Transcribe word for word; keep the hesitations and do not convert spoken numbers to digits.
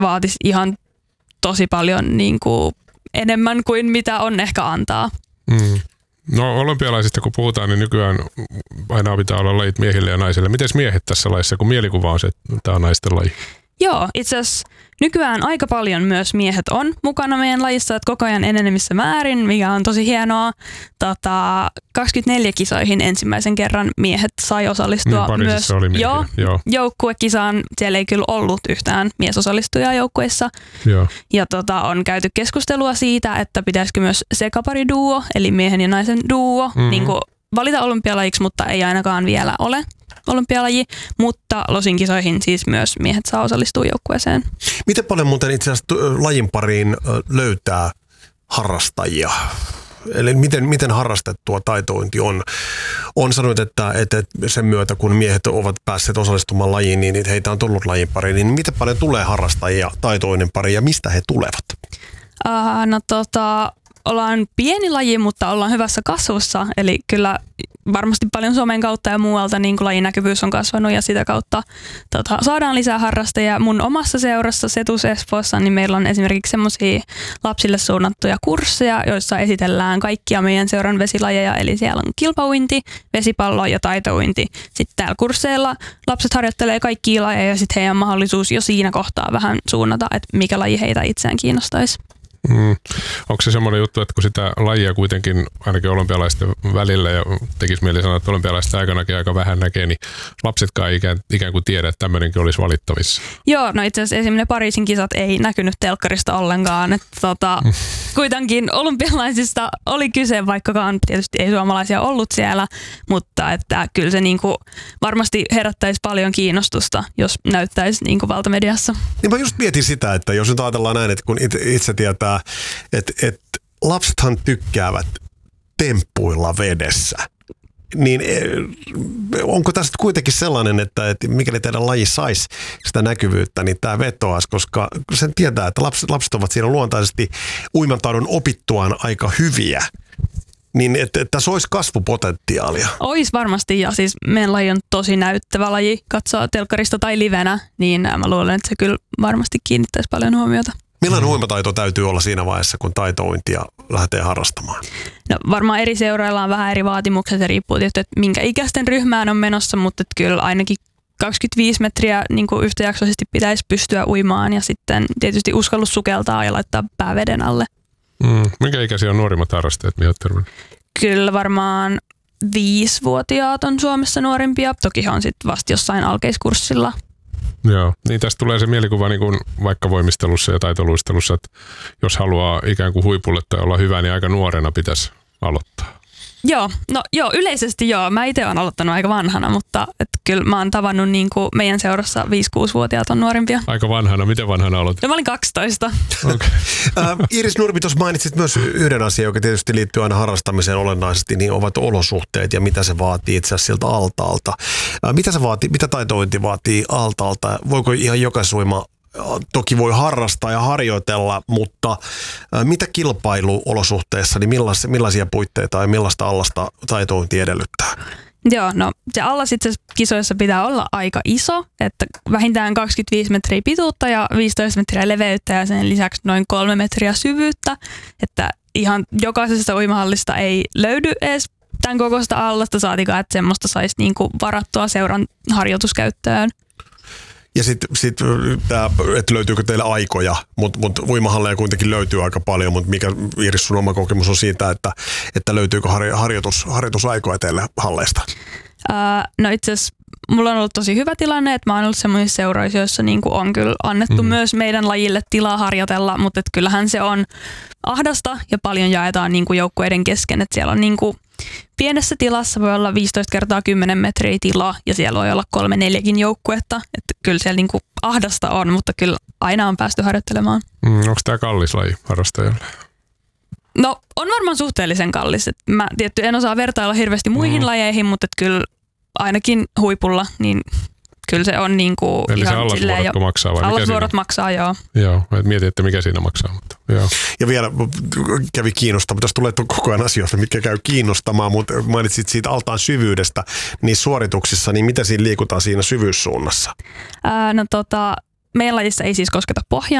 vaatisi ihan tosi paljon niin kuin enemmän kuin mitä on ehkä antaa. Mm. No olympialaisista kun puhutaan, niin nykyään aina pitää olla lajit miehille ja naisille. Miten miehet tässä lajissa, kun mielikuva on se, että tämä on naisten laji? Joo, itse asiassa nykyään aika paljon myös miehet on mukana meidän lajissa, että koko ajan enenevissä määrin, mikä on tosi hienoa. Tota, kaksikymmentäneljä kisoihin ensimmäisen kerran miehet sai osallistua niin, myös oli jo, joo. joukkuekisaan. Siellä ei kyllä ollut yhtään miesosallistujaa joukkueessa. Joo. Ja tota, on käyty keskustelua siitä, että pitäisikö myös sekapariduo, eli miehen ja naisen duo, mm-hmm. niin kuin valita olympialajiksi, mutta ei ainakaan vielä ole olympialaji, mutta Losin kisoihin siis myös miehet saa osallistua joukkueeseen. Miten paljon muuten itse asiassa lajin pariin löytää harrastajia? Eli miten, miten harrastettua taitointi on? On sanonut, että, että sen myötä kun miehet ovat päässeet osallistumaan lajiin, niin heitä on tullut lajin pariin. Niin miten paljon tulee harrastajia taitoinen pariin ja mistä he tulevat? Uh, no tota, ollaan pieni laji, mutta ollaan hyvässä kasvussa. Eli kyllä varmasti paljon somen kautta ja muualta niin kuin lajin näkyvyys on kasvanut ja sitä kautta tota, saadaan lisää harrastajia. Mun omassa seurassa Setus Espoossa niin meillä on esimerkiksi semmoisia lapsille suunnattuja kursseja, joissa esitellään kaikkia meidän seuran vesilajeja. Eli siellä on kilpauinti, vesipallo ja taitouinti. Sitten täällä kursseilla lapset harjoittelee kaikkia lajeja ja sitten heidän on mahdollisuus jo siinä kohtaa vähän suunnata, että mikä laji heitä itseään kiinnostaisi. Mm. Onko se semmoinen juttu, että kun sitä lajia kuitenkin ainakin olympialaisten välillä ja tekisi mieli sanoa, että olympialaisten aikanakin aika vähän näkee, niin lapsetkaan ei ikään, ikään kuin tiedä, että tämmöinenkin olisi valittavissa? Joo, no itse asiassa esimerkiksi ne Pariisin kisat ei näkynyt telkkarista ollenkaan. Että tota, kuitenkin olympialaisista oli kyse, vaikkakaan tietysti ei suomalaisia ollut siellä, mutta että kyllä se niinku varmasti herättäisi paljon kiinnostusta, jos näyttäisi niinku valtamediassa. Niin mä just mietin sitä, että jos nyt ajatellaan näin, että kun itse tietää, että, että lapsethan tykkäävät temppuilla vedessä, niin onko tästä kuitenkin sellainen, että, että mikäli teidän laji saisi sitä näkyvyyttä, niin tämä vetoaisi, koska sen tietää, että lapset, lapset ovat siinä luontaisesti uimantaidon opittuaan aika hyviä. Niin, että, että tässä olisi kasvupotentiaalia. Ois varmasti, ja siis meidän laji on tosi näyttävä laji, katsoa telkkarista tai livenä, niin mä luulen, että se kyllä varmasti kiinnittäisi paljon huomiota. Millainen uimataito täytyy olla siinä vaiheessa, kun taitouintia lähtee harrastamaan? No varmaan eri seuroilla on vähän eri vaatimukset, se riippuu tietysti, että minkä ikäisten ryhmään on menossa, mutta kyllä ainakin kaksikymmentäviisi metriä niin kuin yhtäjaksoisesti pitäisi pystyä uimaan ja sitten tietysti uskallus sukeltaa ja laittaa pää veden alle. Mm. Minkä ikäisiä on nuorimmat harrastajat, mihin olet törmännyt? Kyllä varmaan viisivuotiaat on Suomessa nuorimpia. Toki he on sitten vasta jossain alkeiskurssilla. Joo, niin tästä tulee se mielikuva niin kuin vaikka voimistelussa ja taitoluistelussa, että jos haluaa ikään kuin huipulle tai olla hyvä, niin aika nuorena pitäisi aloittaa. Joo, no joo, yleisesti joo. Mä itse olen aloittanut aika vanhana, mutta et kyllä mä oon tavannut niin kuin meidän seurassa viisi-kuusi-vuotiaat on nuorimpia. Aika vanhana, miten vanhana aloitit? No mä olin kaksitoista. Okay. Iiris Nurmi, tuossa mainitsit myös yhden asian, joka tietysti liittyy aina harrastamiseen olennaisesti, niin ovat olosuhteet ja mitä se vaatii itse asiassa siltä altaalta. Mitä se vaatii, mitä taitointi vaatii altaalta? Voiko ihan jokaisuima toki voi harrastaa ja harjoitella, mutta mitä kilpailuolosuhteissa, niin millaisia, millaisia puitteita ja millaista allasta taitointi edellyttää? Joo, no se allas itse asiassa kisoissa pitää olla aika iso, että vähintään kaksikymmentäviisi metriä pituutta ja viisitoista metriä leveyttä ja sen lisäksi noin kolme metriä syvyyttä, että ihan jokaisesta uimahallista ei löydy edes tämän kokoista allasta, saatikaan, että semmoista saisi niinku varattua seuran harjoituskäyttöön. Ja sitten sit, että löytyykö teillä aikoja, mutta mut uimahalleja kuitenkin löytyy aika paljon, mutta mikä Iiris sun oma kokemus on siitä, että, että löytyykö harjoitus, harjoitusaikoja teille halleista? Ää, no itse asiassa mulla on ollut tosi hyvä tilanne, että mä oon ollut semmoisissa seuroissa, joissa niinku on kyllä annettu mm. myös meidän lajille tilaa harjoitella, mutta et kyllähän se on ahdasta ja paljon jaetaan niinku joukkueiden kesken, että siellä on niinku pienessä tilassa voi olla viisitoista kertaa kymmenen metriä tilaa ja siellä voi olla kolme neljäkin joukkuetta. Että kyllä siellä niinku ahdasta on, mutta kyllä aina on päästy harjoittelemaan. Mm, onko tämä kallis laji harrastajalle? No on varmaan suhteellisen kallis. Et mä tietty en osaa vertailla hirveästi muihin mm. lajeihin, mutta et kyllä ainakin huipulla niin kyllä se on niinku eli ihan se allasvuorotko maksaa vai allasvuorot maksaa, joo. Joo, mietin, että mikä siinä maksaa. Mutta, joo. Ja vielä kävi kiinnostamaan, tässä tulee koko ajan asioita, mitkä käy kiinnostamaan, mutta mainitsit siitä altaan syvyydestä niissä suorituksissa, niin mitä siinä liikutaan siinä syvyyssuunnassa? Ää, no tota, meidän lajissa ei siis kosketa pohjaan,